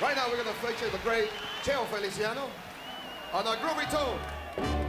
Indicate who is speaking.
Speaker 1: Right now we're going to feature the great Teo Feliciano on a groovy tune.